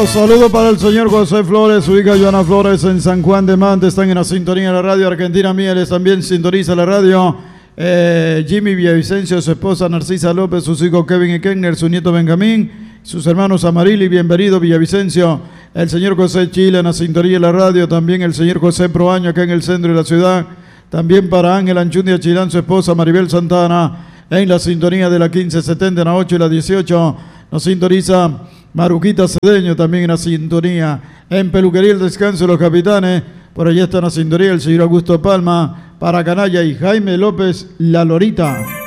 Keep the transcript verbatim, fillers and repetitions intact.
Saludos para el señor José Flores, su hija Joana Flores en San Juan de Mante, están en la sintonía de la radio. Argentina Mieles también sintoniza la radio. Eh, Jimmy Villavicencio, su esposa Narcisa López, sus hijos Kevin y Kenner, su nieto Benjamín, sus hermanos Amarili, bienvenido Villavicencio. El señor José Chile en la sintonía de la radio, también el señor José Proaño acá en el centro de la ciudad. También para Ángel Anchundia Chilán, su esposa Maribel Santana, en la sintonía de la quince setenta, en la ocho y la dieciocho. Nos sintoniza Maruquita Cedeño, también en la sintonía. En Peluquería El Descanso de los Capitanes, por allá está en la sintonía el señor Augusto Palma, para Canalla y Jaime López La Lorita.